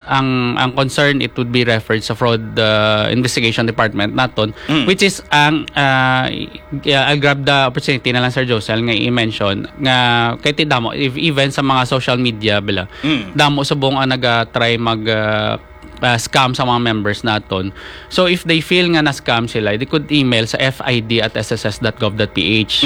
ang concern, it would be referred sa fraud investigation department naton, which is I'll grab the opportunity na lang, Sir Josel, nga i-mention nga kay ti damo if even sa mga social media bala damo subong ang naga-try mag scam sa mga members naton. So if they feel nga na scam sila, they could email sa fid@sss.gov.ph.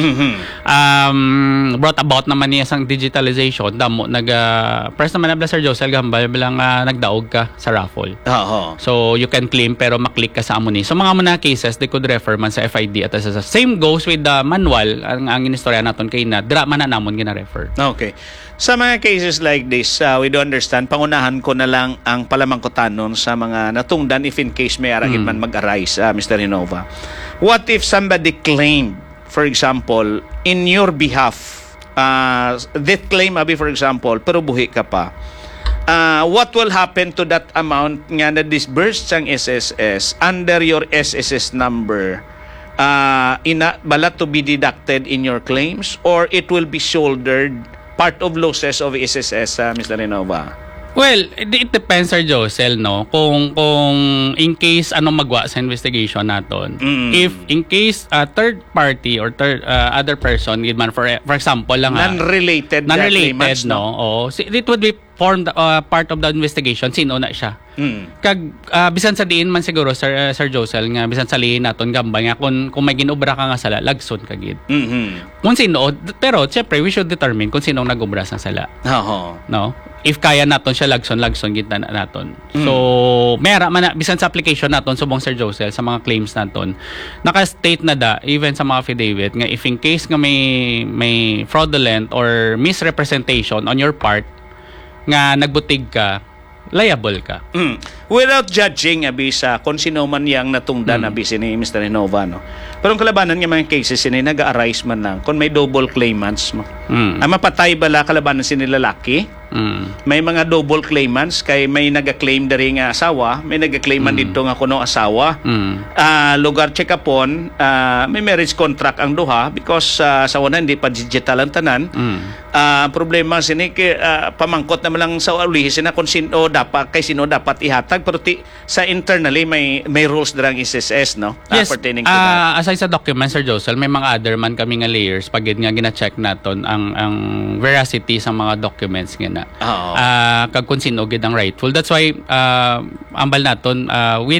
Brought about naman niya sang digitalization, damo first naman na Sir Josel gambal bilang nagdaog ka sa raffle. So you can claim pero maklik ka sa amo ni. So mga muna cases they could refer man sa fid@sss. Same goes with the manual ang inistorya naton kay na dira man na namon gina-refer. Okay. Sa mga cases like this, we do understand, pangunahan ko na lang ang palamangkotanon sa mga natungdan if in case may aragin man mag-arise, Mr. Hinova. What if somebody claimed, for example, in your behalf, that claim, for example, pero buhi ka pa, what will happen to that amount nga na disbursed sang SSS under your SSS number? Bala to be deducted in your claims or it will be shouldered part of losses of SSS, Mr. Hinova? Well, it depends, Sir Josel, no? Kung in case magwa sa investigation naton. If in case third party or other person, for example lang non-related claimants, no? It would be formed part of the investigation. Sino na siya? Kag bisan sa diin man siguro, Sir Josel, nga bisan sa lihin naton gambay nga kung may ginobra ka nga sala, lagson ka gid. Kung sino, pero syempre we should determine kung sinong nagobra sa sala. No? If kaya naton siya lagson gid na naton. So mera man bisan sa application naton subong Sir Josel sa mga claims naton, naka-state na even sa mga affidavit nga if in case nga may fraudulent or misrepresentation on your part nga nagbutig ka, liable ka. Without judging sa kung sino man yang natungdan ni Mr. Hinova, no? Pero ang kalabanan ng mga cases sini nag-arise man lang kung may double claimants mo. Ang mapatay bala kalabanan sini lalaki. May mga double claimants kay may naga-claim dari nga asawa, may naga-claim man dito nga kuno asawa. Lugar check upon, may marriage contract ang duha because asawa na hindi pa digital ang tanan. Problema sini pamangkot naman lang sa ulihi sina kung sino dapat ihatag pero sa internally may rules darang SSS, no? Yes. Pertaining to that. Aside sa documents, Sir Josel, may mga other man kami nga layers pag nga gina-check naton ang veracity sa mga documents nga na. Kag kung sino gid ang rightful. That's why ambal naton with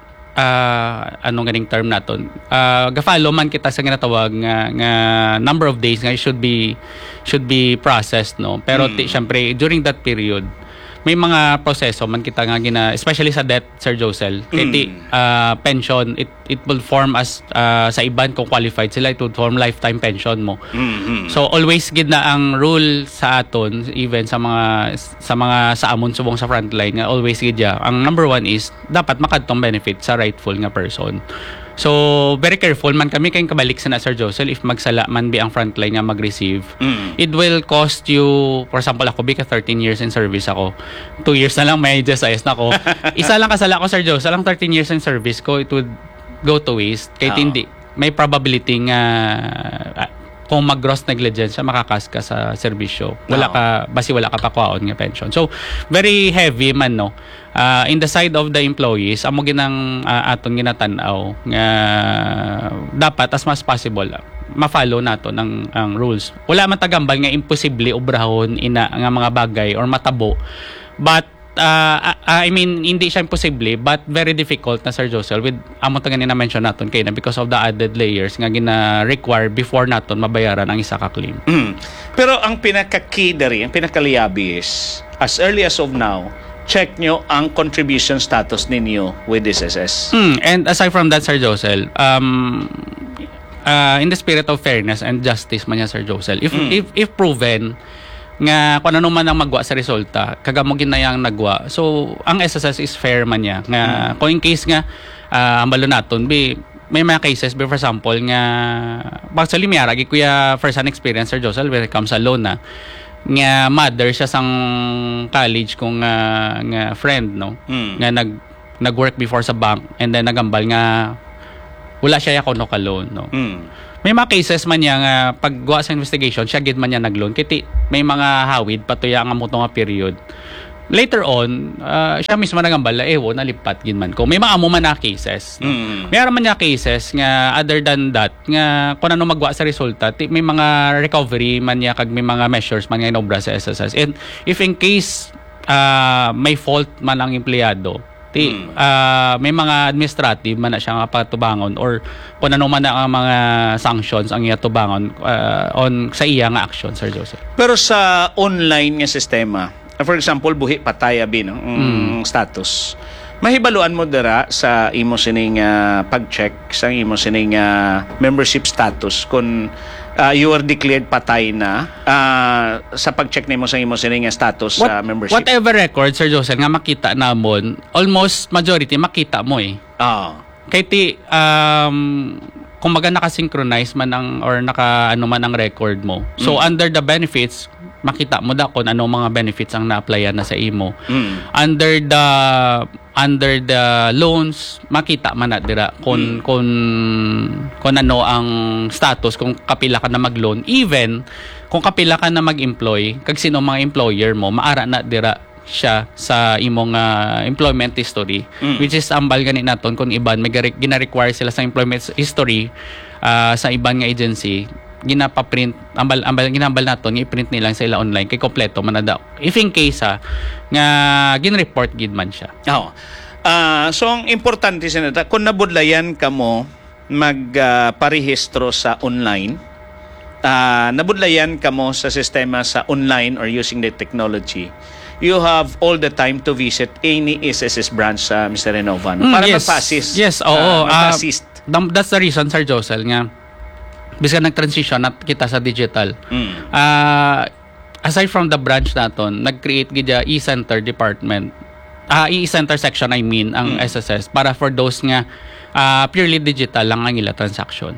anong ganing term naton, ga-follow man kita sa ginatawag nga number of days nga should be processed, no? Pero syempre during that period may mga proseso man kita nga especially sa death, Sir Josel. Kaya pension, it will form as sa iban kung qualified sila, it would form lifetime pension mo. So always gid na ang rule sa aton, even sa mga sa amon subong sa frontline nga always gid ang number one is dapat makadtong benefit sa rightful nga person. So very careful man kami kayong kabalik sa Sir Josel if magsala man ang frontline nga mag-receive. It will cost you, for example ako 13 years in service ako. 2 years na lang may SIS na ako. Isa lang kasala ko, Sir Josel, lang 13 years in service ko, it would go to waste. Kahit hindi, may probability nga kung mag-gross negligence makakas ka sa serbisyo. Wala ka pakuhaon nga pension. So very heavy man, no. In the side of the employees, amo ginang aton ginatanaw nga dapat as much possible ma-follow nato ang rules. Wala man tagambal nga imposible obrahon ina nga mga bagay or matabo. But I mean, hindi siya imposible but very difficult na, Sir Josel, with amo ta ganina mention naton kay na because of the added layers nga gina-require before naton mabayaran ang isa ka claim. Pero ang pinaka-key dari, ang pinaka-liabi is as early as of now, check nyo ang contribution status ninyo with SSS. And aside from that, Sir Josel, in the spirit of fairness and justice man yan, Sir Josel, if proven nga kung ano man ang magwa sa resulta, kagamogin na yang nagwa. So, ang SSS is fair man niya. Nga, kung in case nga, ang balo naton, may mga cases, for example, nga, actually, may aragi kuya first-hand experience, Sir Josel, when it comes sa loan na, nga mother siya sang college kong nga friend, no? Nga nag-work before sa bank, and then nagambal nga, wala siya yakono ka loan, no? May mga cases man niya nga paggawa sa investigation, siya gid man niya nag-loan. Kiti may mga hawid patuya nga mo nga period. later on, siya mismo nagambala, nalipat gin man ko. May maamo man na cases. No? Mayroon man niya cases nga other than that, nga kung ano magwa sa resulta, may mga recovery man niya, kag may mga measures man nga inobra sa SSS. And if in case may fault man ang empleyado, may mga administrative man na siya nga patubangon or kung ano man ang mga sanctions ang iya tubangon on sa iya nga action, Sir Joseph. Pero sa online nga sistema, for example, buhi patay abi no status. Mahibaluan mo dira sa imo sining pag-check sa imo sining membership status kung you are declared patay na sa pag-check nimo sa imo sining status sa membership. Whatever record, Sir Joseph, nga makita namon, almost majority makita mo Kaya kung maga naka-synchronize man ang or naka man ang record mo. So under the benefits, makita mo da kung ano mga benefits ang na-applyan na sa imo. Under the loans, makita man na dira kung ano ang status, kung kapila ka na mag-loan, even kung kapila ka na mag-employ, kag sino mga employer mo, maara na dira siya sa imong employment history, which is ambal gani naton kung iban may gina-require sila sa employment history sa iban nga agency, ginapaprint ginambal naton i-print nilang sa ila online kay kompleto man na daw if in case nga gin-report gid man siya. So ang importante sinata kung nabudlayan kamo magparehistro sa online, nabudlayan kamo sa sistema sa online or using the technology, you have all the time to visit any SSS branch sa Mr. Renovan para magpa-assist. Yes, magpa-assist. That's the reason, Sir Josel, nga bisa nag-transition at kita sa digital. Aside from the branch naton, nag-create gidya e-center department. E-center section, ang SSS, para for those nga purely digital lang ang ila transaction.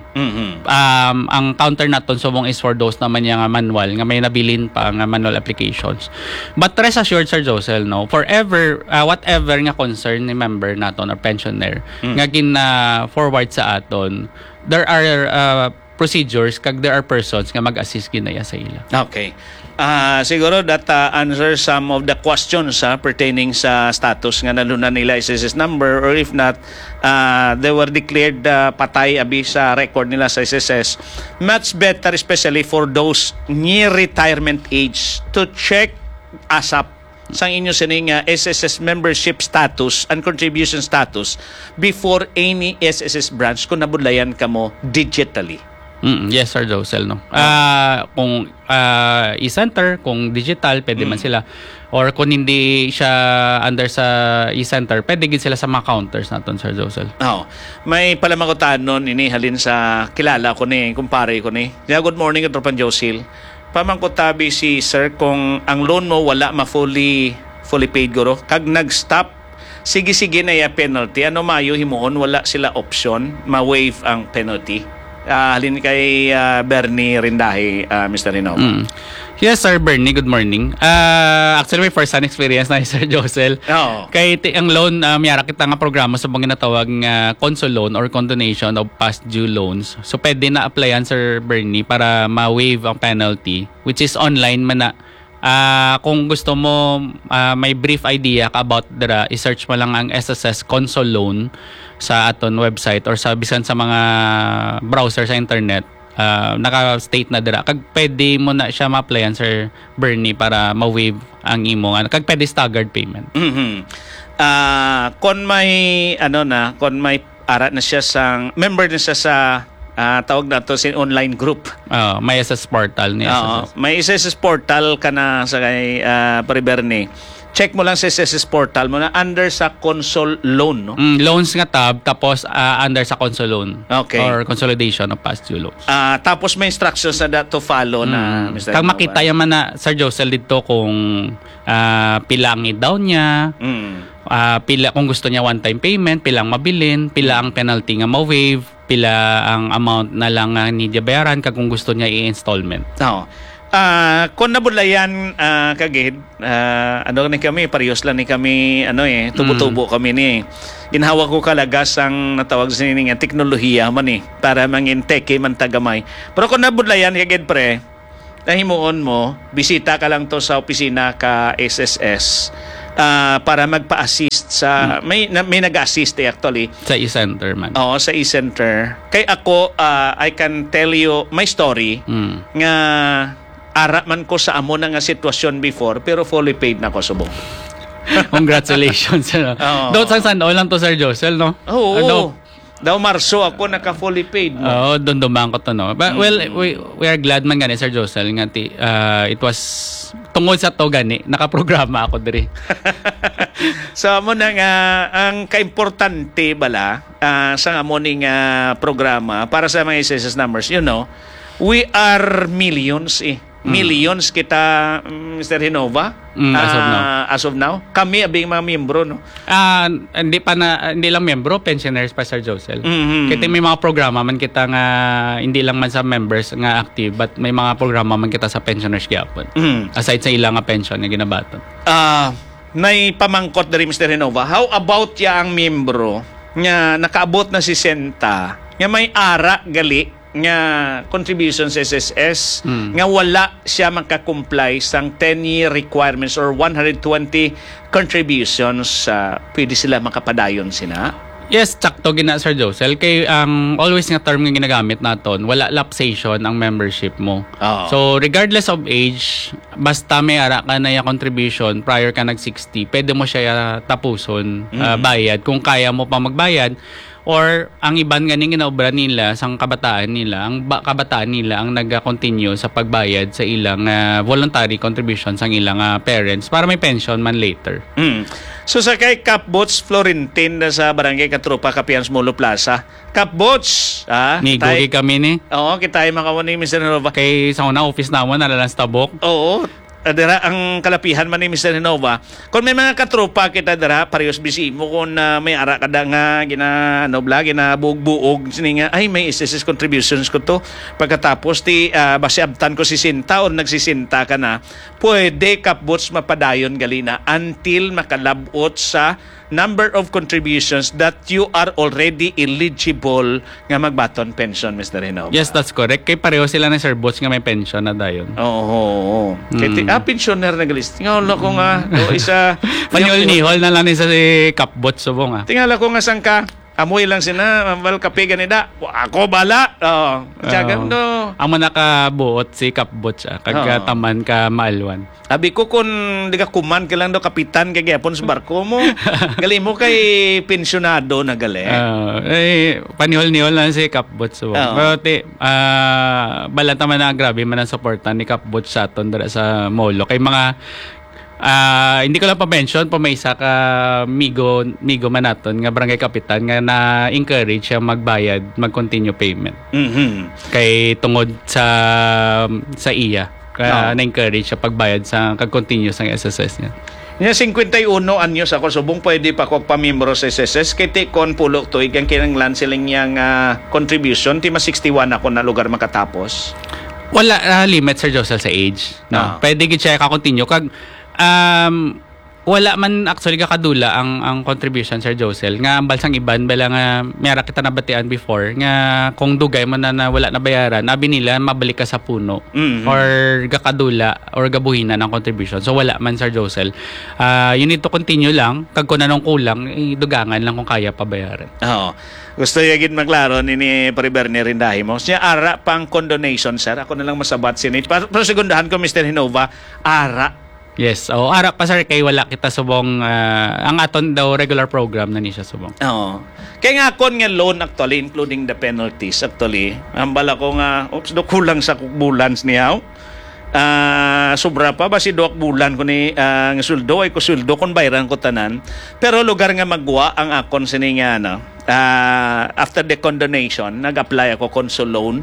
Ang counter naton subong is for those naman nga manual, nga may nabilin pa nga manual applications. But rest assured, Sir Josel, no, forever, whatever nga concern ni member naton or pensioner, nga forward sa aton, there are procedures, kag there are persons nga mag-assist ginaya sa ila. Okay. Siguro that answers some of the questions pertaining sa status nga nalunan nila SSS number, or if not, they were declared patay abi sa record nila sa SSS. Much better, especially for those near retirement age, to check ASAP sa inyo sining SSS membership status and contribution status before any SSS branch kung nabudlayan kamo digitally. Yes, Sir Josel, no. Kung e-center, kung digital, pwede man sila. Or kung hindi siya under sa e-center, pwede gid sila sa mga counters naton, Sir Josel. May palamakotan nun, inihalin sa kilala ko ni, kumpare ko ni. Good morning, Katropan Josil. Pamangkotabi si Sir, kung ang loan mo wala fully paid guro, kag nag-stop, sige na ya penalty. Ano mayo himuon, wala sila option, ma-waive ang penalty. Halin kay Bernie Rindahe, Mr. Renova. Yes, Sir Bernie, good morning. Actually, may first-hand experience na Sir Josel. Kay ang loan, mayara kita nga programa sa mga ginatawag console loan or condonation of past due loans. So, pwede na applyan, Sir Bernie, para ma-waive ang penalty, which is online man na. Kung gusto mo may brief idea about dira, i-search mo lang ang SSS console loan sa aton website or sa bisan sa mga browser sa internet. Naka-state na dira, kag pwede mo na siya ma-applyan, Sir Bernie, para ma-waive ang imo kag pwede staggered payment. Kung may kung may arat na siya sang member na siya sa tawag na to sin online group. May SSS portal ni SSS. May SSS portal ka na sa kay Bernie. Check mo lang sa SSS portal mo na under sa console loan, no? Loans nga tab, tapos under sa console loan. Okay. Or consolidation of past due loans. Tapos may instructions na to follow na Mr. Kag makita yaman na, Sir Josel, dito kung pilang i-down niya, pila kung gusto niya one-time payment, pilang mabilin, pila ang penalty nga ma-waive, pila ang amount na lang need niya bayaran, kag kung gusto niya i-installment. Kung nabulayan kagid, ni kami, parehas lang ni kami, tubo-tubo kami ni. Ginhawa ko kalagas ang natawag sa nga teknolohiya man para mangin teke man tagamay. Pero kung nabulayan kagid pre, nahimuon mo, bisita ka lang to sa opisina ka SSS. para magpa-assist sa may nag-assist actually Sa e-center man. Oo, sa e-center. Kay ako, I can tell you my story nga ara man ko sa amo na nga sitwasyon before pero fully paid na ko subong. Congratulations. Daw sang all lang to Sir Josel, no? Oo. Daw Marso ako naka-fully paid. Oo, doon dumang ko to, no? But, well, we are glad man gani, Sir Josel, nga it was tungod sa to gani, nakaprograma ako diri. So, amo na nga, ang kaimportante bala sa amo ning programa para sa mga SSS numbers, you know, we are millions millions kita, Mr. Hinova, as of now. Kami abing mga miyembro, no? Hindi lang membro, pensioners pa, Sir Josel. Kita may mga programa man kita nga hindi lang man sa members nga active, but may mga programa man kita sa pensioners gyapon. Aside sa ilang nga pension nga ginabaton. Nay pamangkot dari Mr. Hinova, how about ya ang miyembro nga nakaabot na si Senta nga may ara gali nga contributions SSS nga wala siya makakomply sang 10-year requirements or 120 contributions, pwede sila makapadayon sina? Yes, sakto gina Sir Josel. Kay ang always nga term nga ginagamit naton, wala lapsation ang membership mo. So regardless of age, basta may ara ka na yung contribution prior ka nag-60, pwede mo siya tapuson, bayad kung kaya mo pa magbayad. Or ang iban ganing ginaobra nila sang kabataan nila, ang kabataan nila ang nag-continue sa pagbayad sa ilang voluntary contributions ang ilang parents para may pension man later. So sa kay Capbots Florentine na sa Barangay Katropa, Capians, Molo Plaza. Capbots, Nigugi kami ni. Oo, kita ay makawani Mr. Hinova. Kay sa una office naman nalalang sa tabok. Oo. Dara ang kalapihan man ni Mr. Hinova. Kung may mga katropa kita dara, parehas bisi mo kung may ara kada nga ginabuog-buog sini nga ay may SSS contributions ko to. Pagkatapos basi abtan ko si Sinta o nagsisinta ka na, pwede Capbots mapadayon galina until makalabot sa number of contributions that you are already eligible nga magbaton pension, Mr. Hinova. Yes, that's correct. Kay pareho sila ng Sir Bots nga may pension na dayon. Oo. Pensioner na galis. Tingala ko nga, isa... Panyol-nihol na lang ni sa Capbots subong Tingala ko nga sang ka, amoy lang sina, mambal kape ganida. Ako bala. No. Ang manakabuot si Capbots kagataman ka maalwan. Abi ko kung di ka kuman ka lang do kapitan kay gyapon sa barko mo. Gali mo kay pensionado na gali. Panihol-nihol lang si Capbots subong. Pero balanta man na grabe man ang suporta ni Capbots sa aton dara sa Molo. Kay mga hindi ko lang pa-mention, may isa ka migo man naton nga barangay kapitan nga na-encourage siya magbayad, mag-continue payment. Kay tungod sa iya. Kaya na-encourage siya pagbayad sa kag-continue sa SSS niya. Nya 51 anyos ako subong pwede pa ko pamiyembro sa SSS kay kon pulok to igang kinanglan siling yang contribution ti 61 ako na lugar makatapos. Wala limit Sir Josel sa age. No. Pwede gid siya ka-continue kag wala man actually kakadula ang contribution Sir Josel nga ang balsang iban bala nga mayara kita nabatian before nga kung dugay mo na wala na bayaran abi nila mabalik ka sa puno or gakadula or gabuhinan ng contribution so wala man Sir Josel you need to continue lang kag kun anong kulang dugangan lang kung kaya pa bayaran. Gusto yagid maklaro ni Pariberni rindahi mo siya ara pang condonation sir ako na lang masabat sinit pero segundahan ko Mr. Hinova ara. Yes. Ara pa sir kay wala kita subong ang aton daw regular program na ni siya subong. Kaya nga kon nga loan actually including the penalties actually ang bala ko nga do kulang sa bulan niyaw. Sobra pa basi 2 bulan ko ni nga suldo ay ko suldo kon bayran ko tanan. Pero lugar nga magwa ang akon sini nga after the condonation nag-apply ako consul loan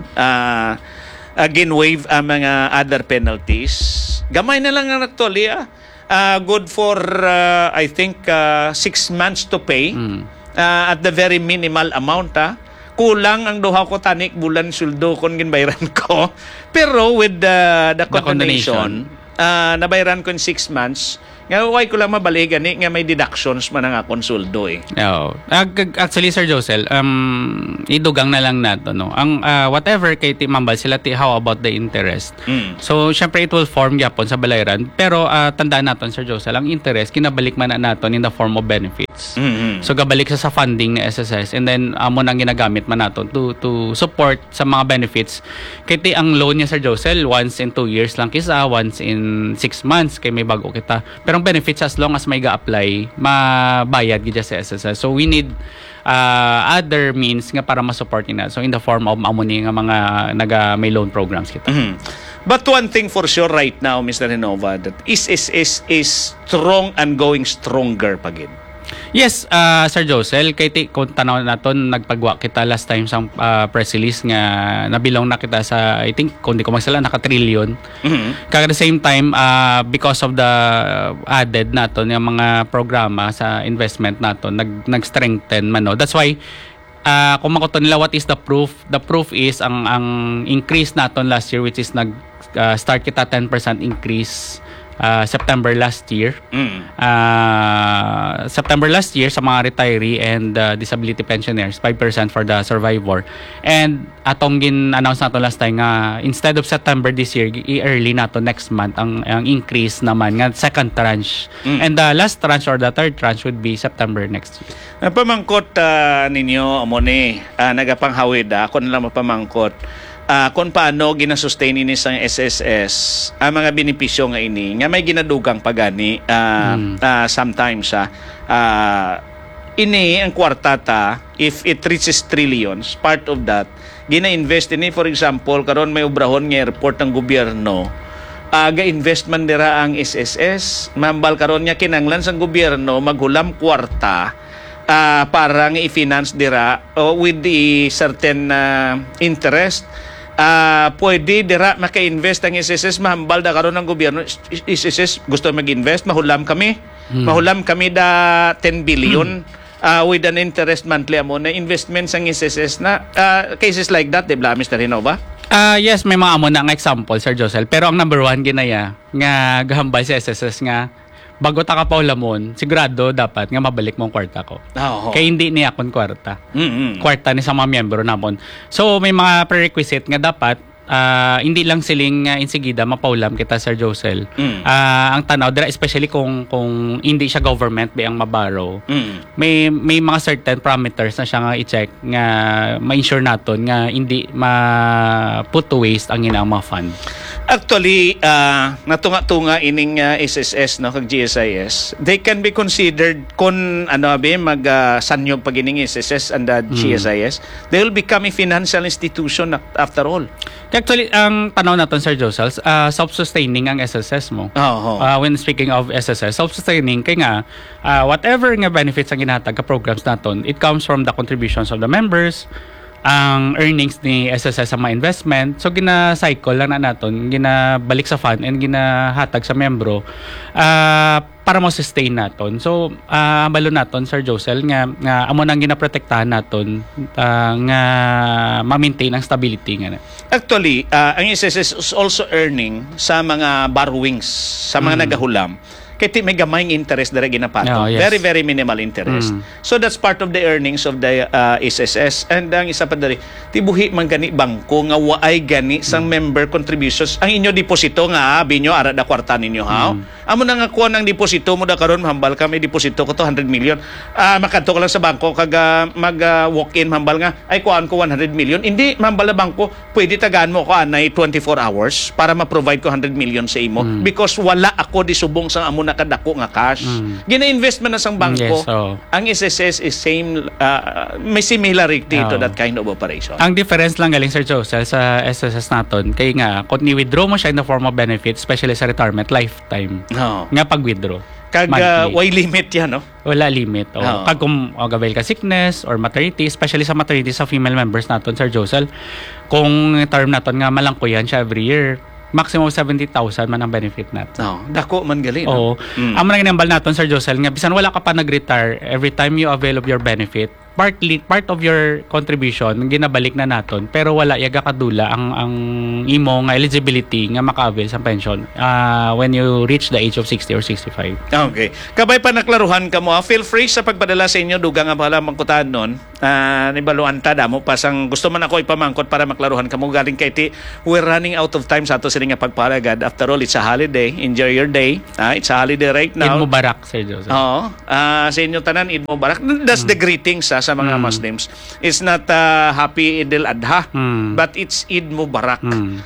again waive ang mga other penalties. Gamay na lang actually good for I think 6 months to pay at the very minimal amount kulang ang duha ko tanik bulan suldo kon ginbayran ko pero with the condonation nabayran ko in 6 months Nga why ko lang mabaligan ni nga may deductions man ang akong suldo eh. Actually Sir Josel, idugang na lang nato no. Ang whatever kay ti mambal sila ti how about the interest. So syempre it will form gyapon sa balayran pero tandaan naton Sir Josel, ang interest kinabalik man na naton in the form of benefits. So gabalik sa funding ng SSS and then amo nang ginagamit man naton to support sa mga benefits. Kay ti ang loan niya Sir Josel once in 2 years lang kisa, once in 6 months kay may bago kita. Pero ang benefits as long as may ga-apply, mabayad gid sa SSS. So we need other means nga para ma-support na. So in the form of amuni nga mga may loan programs kita. But one thing for sure right now, Mr. Renova, that SSS is strong and going stronger pagid. Yes, Sir Josel, kay kung tanaw naton nagpagwa kita last time sa press release nga nabilong na kita sa I think kung di ko magsala naka-trillion. Kaya at the same time because of the added naton yung mga programa sa investment naton nag-strengthen man no. That's why kung makuton nila what is the proof? The proof is ang increase naton last year which is start kita 10% increase September last year. September last year sa mga retiree and disability pensioners, 5% for the survivor. And atong gin-announce nato last time nga instead of September this year, i-early nato next month ang increase naman nga second tranche. And the last tranche or the third tranche would be September next year. Pamangkot ninyo amo ni nagapanghawid ako na lang mapamangkot. Kung paano ginasustain ini sa SSS ang mga benepisyo nga ini nga may ginadugang pagani sometimes ini ang kwartata if it reaches trillions part of that gina-invest ini for example karon may obrahon nga airport ng gobyerno ga-investment dira ang SSS mambal karon nga kinanglan sang gobyerno maghulam kwarta para nga i-finance dira with the certain interest pwede dira maka-invest ang SSS mahambal da karon ng gobyerno SSS gusto mag-invest mahulam kami da 10 billion with an interest monthly amo na investments ang SSS na cases like that di ba Mr. Renova? Yes, may mga amo na nga example Sir Josel pero ang number one ginaya nga gahambal sa SSS nga bago ta ka paulamon, sigurado dapat nga mabalik mong kwarta ko. Kaya hindi niya akong kwarta. Kwarta ni sa mga miyembro namon. So may mga prerequisite nga dapat hindi lang siling insigida mapaulam kita Sir Josel. Ang tanaw dira especially kung hindi siya government ang mabaro. May mga certain parameters na siya nga i-check nga ma-ensure naton nga hindi ma-put to waste ang ginang mga fund. Actually, natunga-tunga ining SSS no kag GSIS, they can be considered kun mag-sanyog pag ining SSS and the GSIS, they will become a financial institution after all. Actually, ang tanaw naton Sir Josel, self-sustaining ang SSS mo. When speaking of SSS, self-sustaining kay nga whatever nga benefits ang ginatag ka programs naton, it comes from the contributions of the members, ang earnings ni SSS sa mga investment. So gina-cycle lang na naton, ginabalik sa fund and ginahatag sa membro para mo sustain naton. So balo naton Sir Josel nga amo nang ginaprotektahan naton nga ma-maintain ang stability nga. Actually, ang SSS is also earning sa mga borrowings sa mga nagahulam. Kaya may gamayng interest dara ginapatong. Yes. Very, very minimal interest. So that's part of the earnings of the SSS. And ang isa pa dali, tibuhi man gani bangko nga waay gani sang member contributions. Ang inyo deposito nga, binyo, ara da kwarta ninyo ha. Amo na nga kuha ng deposito mo da karon mahambal ka, may deposito ko to 100 million. Makadto ka lang sa bangko, kag mag-walk-in mahambal nga, ay kuhaan ko 100 million. Hindi, mahambal na bangko, pwede tagaan mo ko anay 24 hours para ma-provide ko 100 million sa imo. Because wala ako di subong sang amo nakadako nga cash. Gina-invest man na sang bangko. Yes, ang SSS is same may similarity to that kind of operation. Ang difference lang galing Sir Josel sa SSS naton kay nga kung ni-withdraw mo siya in the form of benefit, especially sa retirement lifetime. Nga pag-withdraw. Kag way limit yan, no? Wala limit. Kag kung gavel ka sickness or maternity, especially sa maternity sa female members naton Sir Josel, kung term naton nga malangko yan siya every year, maximum 70,000 man ang benefit natin. Dako man gali. Oo. Ang mga ginambal natin, Sir Josel, nga bisan wala ka pa nag-retire, every time you avail of your benefit, part of your contribution ginabalik na naton pero wala yaga kadula ang imo nga eligibility nga maka-avail sa pension when you reach the age of 60 or 65. Okay. Kabay pa naklaruhan ka mo, feel free sa pagpadala sa inyo dugang nga pala mangkutaan nun. Nibaluan ta damo pasang gusto man ako ipamangkot para maklaruhan ka mo galing kay ti we're running out of time sa ato sila nga pagpalagad. After all, it's a holiday. Enjoy your day. It's a holiday right now. Eid Mubarak, Sir Joseph. Oo. Sa inyo tanan, Eid Mubarak. That's the greetings sa mga Muslims. It's not Happy Eid al-Adha, but it's Eid Mubarak.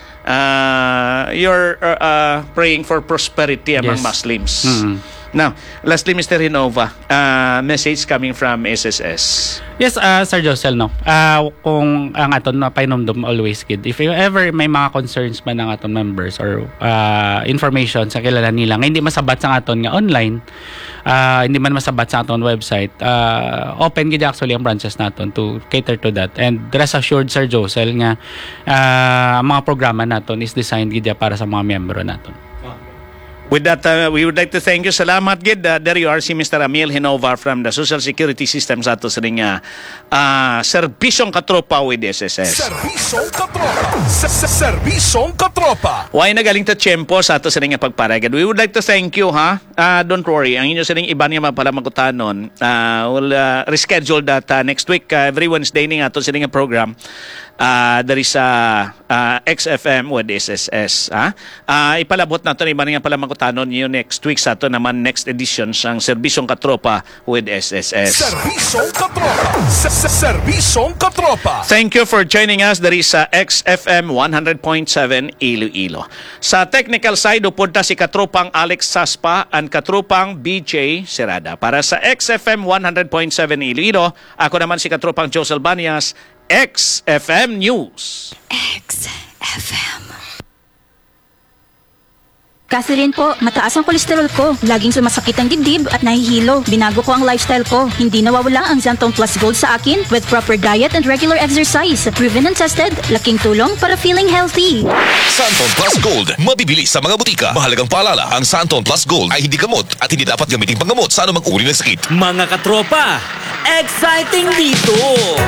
You're praying for prosperity among Muslims. Now, lastly, Mr. Hinova, message coming from SSS. Yes, Sir Josel, no. Kung ang aton na painomdom always kid, if you ever may mga concerns man ng aton members or information sa kilala nila nga hindi masabat sa aton nga online, hindi man masabat sa aton website, open gid actually ang branches naton to cater to that. And rest assured, Sir Josel, nga ang mga programa naton is designed gid para sa mga miyembro naton. With that, we would like to thank you. Salamat, Gid. There you are, si Mr. Amil Hinovar from the Social Security System sa ato sa ring serbisyong katropa with SSS. Serbisyong katropa. Serbisyong katropa. Why nagaling ta tiyempo sa ato sa ring pagparagad. We would like to thank you, ha? Don't worry. Ang inyo sa ring iba niya mapala magkutanon. We'll reschedule that next week. Every Wednesday ning ato sa ring program. There is XFM with SSS. Ipalabot nato ni iba nga pala magkutanon yun next week sa ato naman next edition sang Serbisyong Katropa with SSS. Serbisyong Katropa. Serbisyong Katropa. Thank you for joining us. There is XFM 100.7 Iloilo. Sa technical side, upod ta si Katropang Alex Saspa and Katropang BJ Serada. Para sa XFM 100.7 Iloilo, ako naman si Katropang Josel Banias, XFM News. XFM. Kasi rin po, mataas ang kolesterol ko. Laging sumasakit ang dibdib at nahihilo. Binago ko ang lifestyle ko. Hindi nawawala ang Xantone Plus Gold sa akin with proper diet and regular exercise. Proven and tested, laking tulong para feeling healthy. Xantone Plus Gold, mabibili sa mga butika. Mahalagang paalala, ang Xantone Plus Gold ay hindi gamot at hindi dapat gamitin panggamot sa anumang uri ng sakit. Mga katropa, exciting dito!